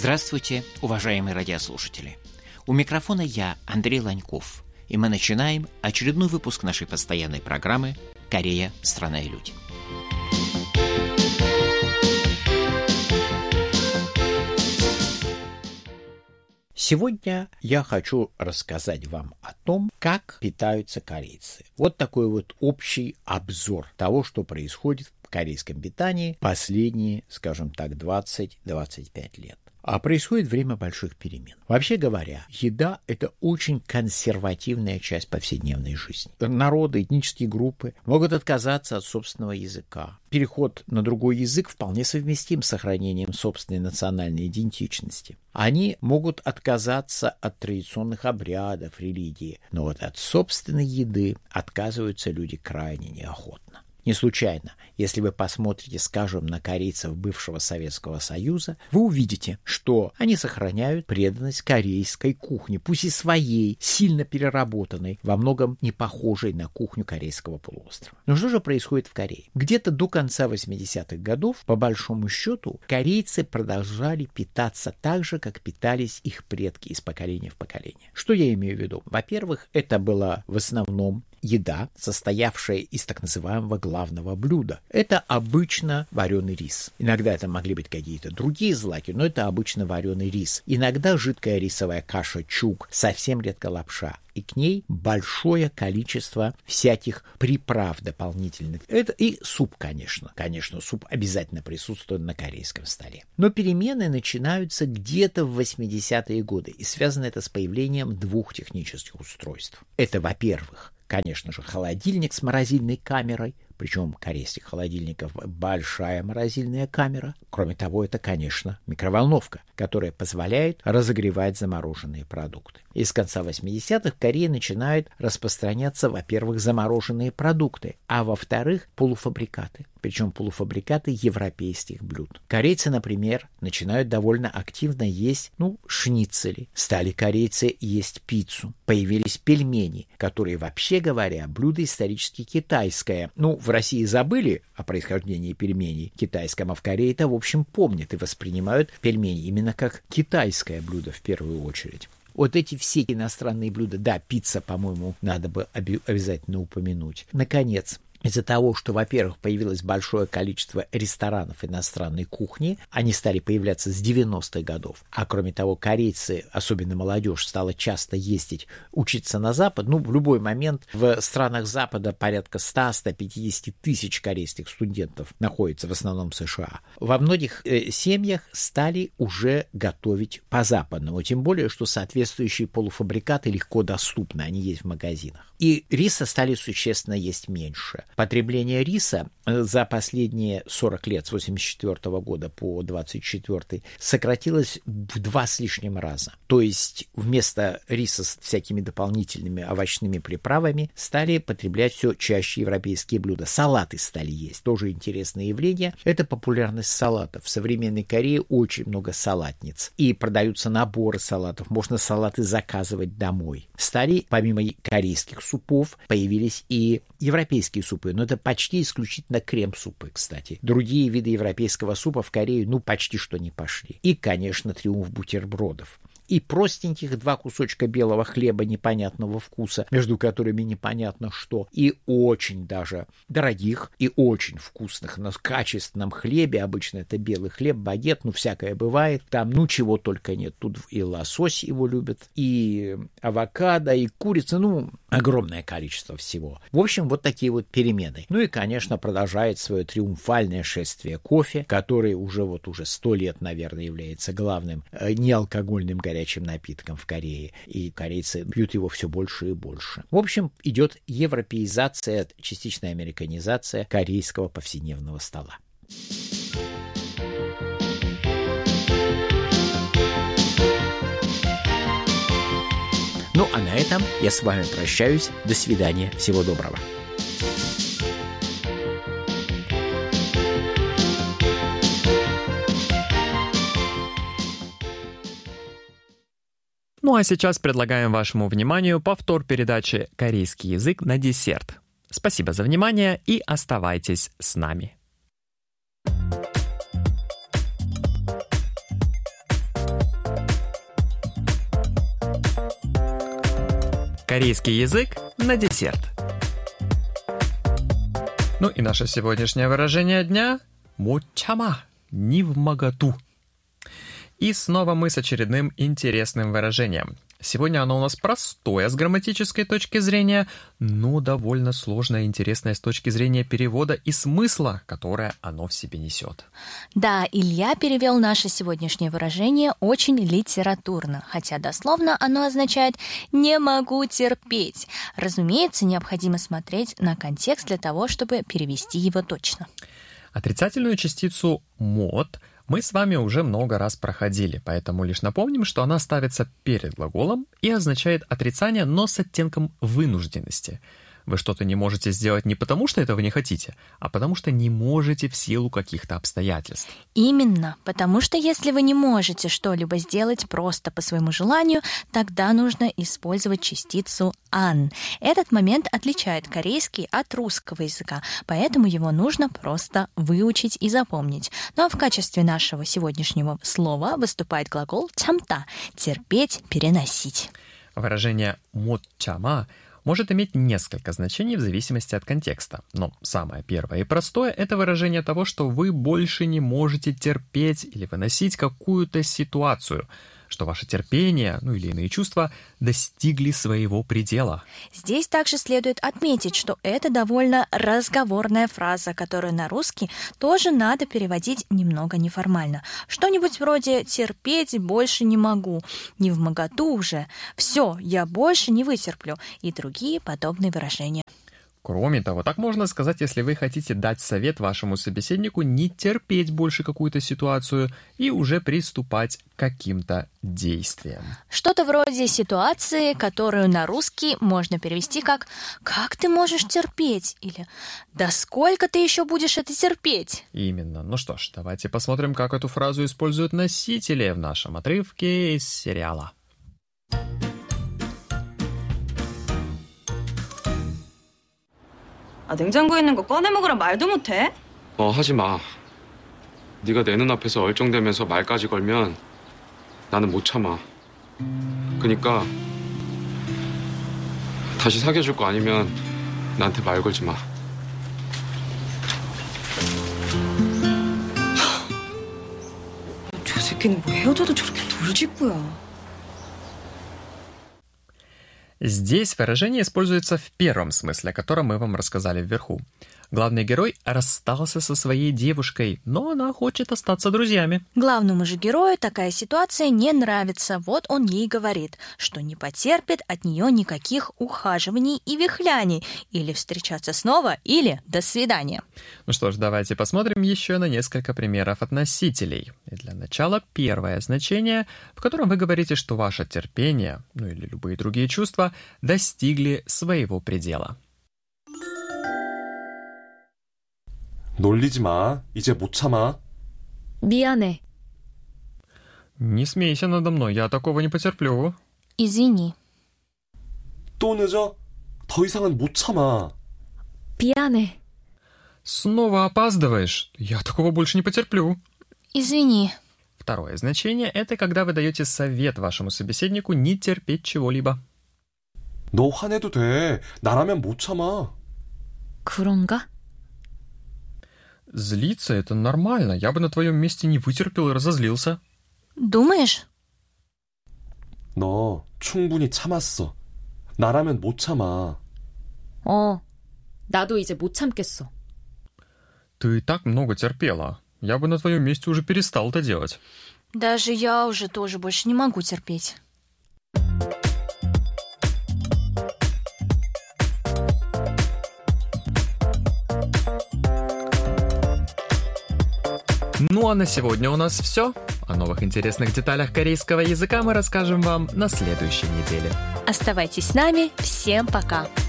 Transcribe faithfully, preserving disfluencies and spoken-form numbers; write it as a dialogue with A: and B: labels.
A: Здравствуйте, уважаемые радиослушатели. У микрофона я, Андрей Ланьков, и мы начинаем очередной выпуск нашей постоянной программы «Корея. Страна и люди». Сегодня я хочу рассказать вам о том, как питаются корейцы. Вот такой вот общий обзор того, что происходит в корейском питании последние, скажем так, двадцать-двадцать пять лет. А происходит время больших перемен. Вообще говоря, еда – это очень консервативная часть повседневной жизни. Народы, этнические группы могут отказаться от собственного языка. Переход на другой язык вполне совместим с сохранением собственной национальной идентичности. Они могут отказаться от традиционных обрядов, религии, но вот от собственной еды отказываются люди крайне неохотно. Не случайно, если вы посмотрите, скажем, на корейцев бывшего Советского Союза, вы увидите, что они сохраняют преданность корейской кухне, пусть и своей, сильно переработанной, во многом не похожей на кухню корейского полуострова. Но что же происходит в Корее? Где-то до конца восьмидесятых годов, по большому счету, корейцы продолжали питаться так же, как питались их предки из поколения в поколение. Что я имею в виду? Во-первых, это было в основном еда, состоявшая из так называемого главного блюда. Это обычно вареный рис. Иногда это могли быть какие-то другие злаки, но это обычно вареный рис. Иногда жидкая рисовая каша чук, совсем редко лапша. И к ней большое количество всяких приправ дополнительных. Это и суп, конечно. Конечно, суп обязательно присутствует на корейском столе. Но перемены начинаются где-то в восьмидесятые годы. И связано это с появлением двух технических устройств. Это, во-первых, конечно же, холодильник с морозильной камерой, причем корейских холодильников большая морозильная камера. Кроме того, это, конечно, микроволновка, которая позволяет разогревать замороженные продукты. И с конца восьмидесятых в Корее начинают распространяться, во-первых, замороженные продукты, а во-вторых, полуфабрикаты. Причем полуфабрикаты европейских блюд. Корейцы, например, начинают довольно активно есть, ну, шницели. Стали корейцы есть пиццу. Появились пельмени, которые, вообще говоря, блюдо исторически китайское. Ну, в России забыли о происхождении пельменей китайском, а в Корее это, в общем, помнят и воспринимают пельмени именно как китайское блюдо в первую очередь. Вот эти все иностранные блюда, да, пицца, по-моему, надо бы обязательно упомянуть. Наконец, из-за того, что, во-первых, появилось большое количество ресторанов иностранной кухни, они стали появляться с девяностых годов, а кроме того, корейцы, особенно молодежь, стала часто ездить, учиться на Запад. Ну, в любой момент в странах Запада порядка сто - сто пятьдесят тысяч корейских студентов находится, в основном в США. Во многих э, семьях стали уже готовить по-западному, тем более, что соответствующие полуфабрикаты легко доступны, они есть в магазинах. И риса стали существенно есть меньше. Потребление риса за последние сорок лет, с восемьдесят четвёртого года по двадцать четвёртый, сократилось в два с лишним раза. То есть вместо риса с всякими дополнительными овощными приправами стали потреблять все чаще европейские блюда. Салаты стали есть. Тоже интересное явление. Это популярность салатов. В современной Корее очень много салатниц. И продаются наборы салатов. Можно салаты заказывать домой. Стали, помимо корейских супов, появились и европейские супы. Но это почти исключительно крем-супы, кстати. Другие виды европейского супа в Корею, ну, почти что не пошли. И, конечно, триумф бутербродов. И простеньких два кусочка белого хлеба непонятного вкуса, между которыми непонятно что, и очень даже дорогих и очень вкусных, на качественном хлебе, обычно это белый хлеб, багет, ну всякое бывает, там ну чего только нет, тут и лосось его любят, и авокадо, и курица, ну огромное количество всего. В общем, вот такие вот перемены. Ну и, конечно, продолжает свое триумфальное шествие кофе, который уже вот уже сто лет, наверное, является главным э, неалкогольным горячим напитком в Корее, и корейцы пьют его все больше и больше. В общем, идет европеизация, частичная американизация корейского повседневного стола. Ну, а на этом я с вами прощаюсь. До свидания. Всего доброго.
B: Ну а сейчас предлагаем вашему вниманию повтор передачи «Корейский язык на десерт». Спасибо за внимание и оставайтесь с нами. Корейский язык на десерт. Ну и наше сегодняшнее выражение дня – 못 참아, невмоготу. И снова мы с очередным интересным выражением. Сегодня оно у нас простое с грамматической точки зрения, но довольно сложное и интересное с точки зрения перевода и смысла, которое оно в себе несет.
C: Да, Илья перевел наше сегодняшнее выражение очень литературно, хотя дословно оно означает «не могу терпеть». Разумеется, необходимо смотреть на контекст для того, чтобы перевести его точно.
B: Отрицательную частицу «мот» мы с вами уже много раз проходили, поэтому лишь напомним, что она ставится перед глаголом и означает отрицание, но с оттенком вынужденности. Вы что-то не можете сделать не потому, что этого не хотите, а потому что не можете в силу каких-то обстоятельств.
C: Именно, потому что если вы не можете что-либо сделать просто по своему желанию, тогда нужно использовать частицу «ан». Этот момент отличает корейский от русского языка, поэтому его нужно просто выучить и запомнить. Ну а в качестве нашего сегодняшнего слова выступает глагол «참다» — терпеть, переносить.
B: Выражение «못 참아» может иметь несколько значений в зависимости от контекста. Но самое первое и простое – это выражение того, что вы больше не можете терпеть или выносить какую-то ситуацию, что ваше терпение, ну или иные чувства, достигли своего предела.
C: Здесь также следует отметить, что это довольно разговорная фраза, которую на русский тоже надо переводить немного неформально. Что-нибудь вроде «терпеть больше не могу», «невмоготу уже», «все, я больше не вытерплю» и другие подобные выражения.
B: Кроме того, так можно сказать, если вы хотите дать совет вашему собеседнику не терпеть больше какую-то ситуацию и уже приступать к каким-то действиям.
C: Что-то вроде ситуации, которую на русский можно перевести как «как ты можешь терпеть?» или «да сколько ты еще будешь это терпеть?»
B: Именно. Ну что ж, давайте посмотрим, как эту фразу используют носители в нашем отрывке из сериала.
D: 아, 냉장고에 있는 거 꺼내 먹으라 말도 못해?
E: 어, 하지 마. 네가 내 눈앞에서 얼쩡대면서 말까지 걸면 나는 못 참아. 그러니까 다시 사귀어줄 거 아니면 나한테 말 걸지 마.
D: 저 새끼는 뭐 헤어져도 저렇게 돌직구야.
B: Здесь выражение используется в первом смысле, о котором мы вам рассказали вверху. Главный герой расстался со своей девушкой, но она хочет остаться друзьями.
C: Главному же герою такая ситуация не нравится. Вот он ей говорит, что не потерпит от нее никаких ухаживаний и вихляний. Или встречаться снова, или до свидания.
B: Ну что ж, давайте посмотрим еще на несколько примеров от носителей. И для начала первое значение, в котором вы говорите, что ваше терпение, ну или любые другие чувства, достигли своего предела.
F: 놀리지 마. 이제 못 참아.
G: 미안해.
B: Не смейся надо мной, я такого не потерплю.
C: Извини.
F: 또 늦어? 더 이상은 못 참아.
G: 미안해.
B: Снова опаздываешь, я такого больше не потерплю.
C: Извини.
B: Второе значение – это когда вы даете совет вашему собеседнику не терпеть чего-либо.
F: 너 화내도 돼. 나라면 못 참아.
G: 그런가?
B: Злиться – это нормально. Я бы на твоем месте не вытерпел и разозлился.
C: Думаешь?
F: 너 충분히 참았어. 나라면 못 참아.
G: 어, 나도 이제 못 참겠어.
B: Ты так много терпела. Я бы на твоем месте уже перестал это делать.
C: Даже я уже тоже больше не могу терпеть.
B: Ну а на сегодня у нас все. О новых интересных деталях корейского языка мы расскажем вам на следующей неделе.
C: Оставайтесь с нами. Всем пока.